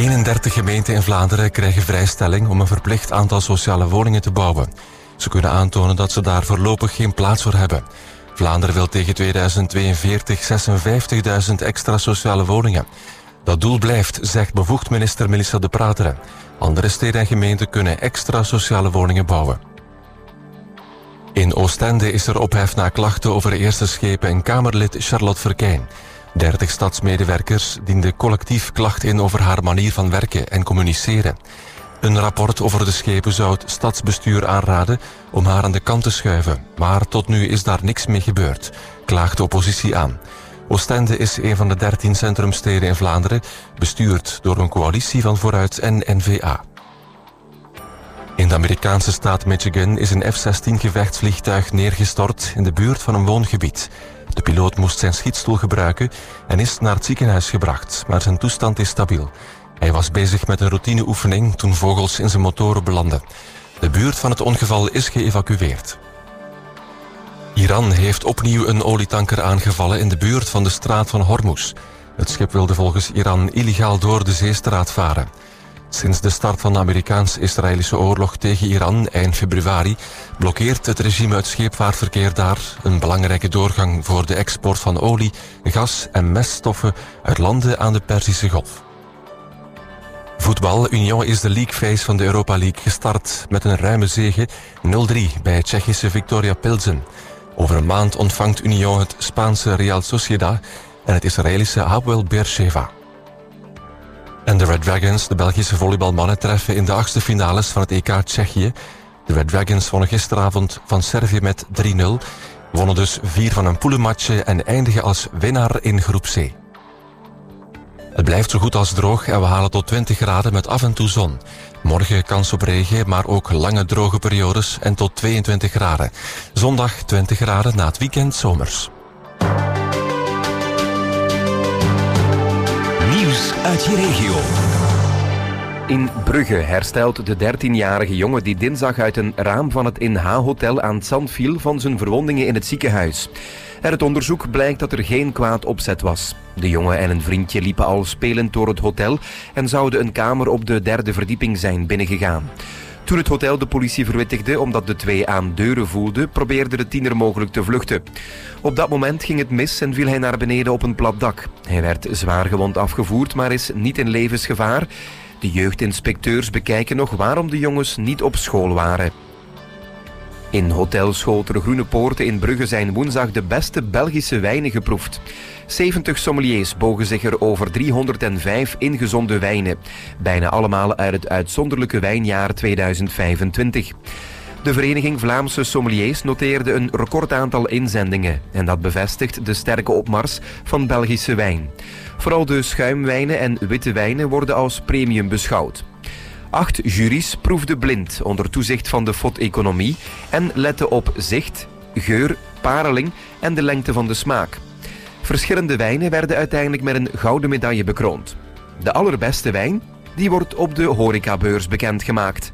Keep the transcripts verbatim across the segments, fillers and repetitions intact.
eenendertig gemeenten in Vlaanderen krijgen vrijstelling om een verplicht aantal sociale woningen te bouwen. Ze kunnen aantonen dat ze daar voorlopig geen plaats voor hebben. Vlaanderen wil tegen tweeduizend tweeënveertig zesenvijftigduizend extra sociale woningen. Dat doel blijft, zegt bevoegd minister Melissa De Prateren. Andere steden en gemeenten kunnen extra sociale woningen bouwen. In Oostende is er ophef na klachten over eerste schepen en Kamerlid Charlotte Verkijn. dertig stadsmedewerkers dienden collectief klacht in over haar manier van werken en communiceren. Een rapport over de schepen zou het stadsbestuur aanraden om haar aan de kant te schuiven. Maar tot nu is daar niks mee gebeurd, klaagt de oppositie aan. Oostende is een van de dertien centrumsteden in Vlaanderen, bestuurd door een coalitie van Vooruit en N V A. In de Amerikaanse staat Michigan is een F zestien gevechtsvliegtuig neergestort in de buurt van een woongebied. De piloot moest zijn schietstoel gebruiken en is naar het ziekenhuis gebracht, maar zijn toestand is stabiel. Hij was bezig met een routineoefening toen vogels in zijn motoren belanden. De buurt van het ongeval is geëvacueerd. Iran heeft opnieuw een olietanker aangevallen in de buurt van de straat van Hormuz. Het schip wilde volgens Iran illegaal door de zeestraat varen. Sinds de start van de Amerikaans-Israëlische oorlog tegen Iran eind februari blokkeert het regime het scheepvaartverkeer daar, een belangrijke doorgang voor de export van olie, gas en meststoffen uit landen aan de Perzische Golf. Voetbal. Union is de League Phase van de Europa League gestart met een ruime zege nul drie bij het Tsjechische Viktoria Pilsen. Over een maand ontvangt Union het Spaanse Real Sociedad en het Israëlische Hapoel Beersheva. En de Red Dragons, de Belgische volleybalmannen, treffen in de achtste finales van het E K Tsjechië. De Red Dragons wonnen gisteravond van Servië met drie nul, wonnen dus vier van hun poelenmatchen en eindigen als winnaar in groep C. Het blijft zo goed als droog en we halen tot twintig graden met af en toe zon. Morgen kans op regen, maar ook lange droge periodes en tot tweeëntwintig graden. Zondag twintig graden, na het weekend zomers. Nieuws uit je regio. In Brugge herstelt de dertienjarige jongen die dinsdag uit een raam van het In H-hotel aan het zand viel van zijn verwondingen in het ziekenhuis. Uit het onderzoek blijkt dat er geen kwaad opzet was. De jongen en een vriendje liepen al spelend door het hotel en zouden een kamer op de derde verdieping zijn binnengegaan. Toen het hotel de politie verwittigde omdat de twee aan deuren voelden, probeerde de tiener mogelijk te vluchten. Op dat moment ging het mis en viel hij naar beneden op een plat dak. Hij werd zwaargewond afgevoerd, maar is niet in levensgevaar. De jeugdinspecteurs bekijken nog waarom de jongens niet op school waren. In Hotel Scholter Groene Poorten in Brugge zijn woensdag de beste Belgische wijnen geproefd. zeventig sommeliers bogen zich er over driehonderdvijf ingezonden wijnen. Bijna allemaal uit het uitzonderlijke wijnjaar tweeduizend vijfentwintig. De Vereniging Vlaamse Sommeliers noteerde een recordaantal inzendingen. En dat bevestigt de sterke opmars van Belgische wijn. Vooral de schuimwijnen en witte wijnen worden als premium beschouwd. Acht juries proefden blind onder toezicht van de F O D-economie en letten op zicht, geur, pareling en de lengte van de smaak. Verschillende wijnen werden uiteindelijk met een gouden medaille bekroond. De allerbeste wijn, die wordt op de horecabeurs bekendgemaakt.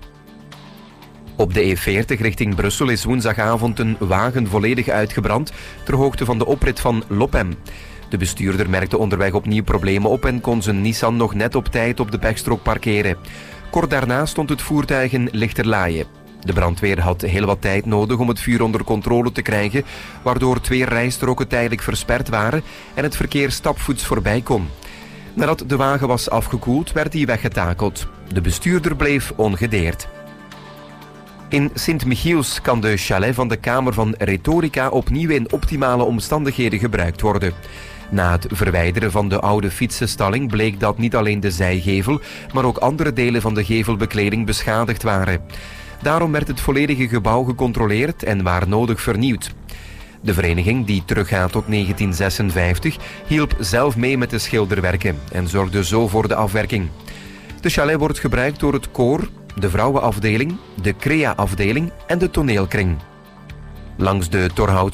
Op de E veertig richting Brussel is woensdagavond een wagen volledig uitgebrand ter hoogte van de oprit van Lopem. De bestuurder merkte onderweg opnieuw problemen op en kon zijn Nissan nog net op tijd op de pechstrook parkeren. Kort daarna stond het voertuig in Lichterlaaie. De brandweer had heel wat tijd nodig om het vuur onder controle te krijgen, waardoor twee rijstroken tijdelijk versperd waren en het verkeer stapvoets voorbij kon. Nadat de wagen was afgekoeld, werd hij weggetakeld. De bestuurder bleef ongedeerd. In Sint-Michiels kan de chalet van de Kamer van Retorica opnieuw in optimale omstandigheden gebruikt worden. Na het verwijderen van de oude fietsenstalling bleek dat niet alleen de zijgevel, maar ook andere delen van de gevelbekleding beschadigd waren. Daarom werd het volledige gebouw gecontroleerd en waar nodig vernieuwd. De vereniging, die teruggaat tot negentien zesenvijftig, hielp zelf mee met de schilderwerken en zorgde zo voor de afwerking. De chalet wordt gebruikt door het koor, de vrouwenafdeling, de crea-afdeling en de toneelkring. Langs de Torhout